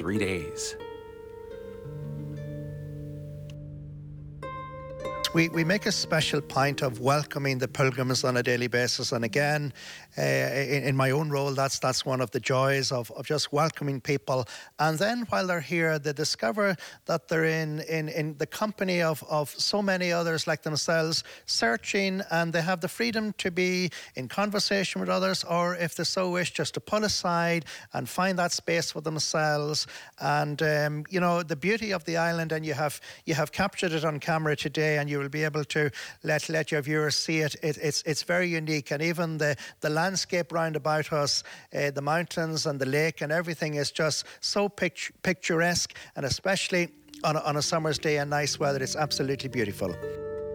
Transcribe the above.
3 days. We make a special point of welcoming the pilgrims on a daily basis. And again, in my own role, that's one of the joys of just welcoming people. And then while they're here, they discover that they're in the company of so many others like themselves, searching, and they have the freedom to be in conversation with others, or if they so wish, just to pull aside and find that space for themselves. And, the beauty of the island, and you have captured it on camera today, and you will be able to let your viewers see it. It's very unique, and even the landscape round about us, the mountains and the lake and everything is just so picturesque, and especially on a summer's day and nice weather, it's absolutely beautiful.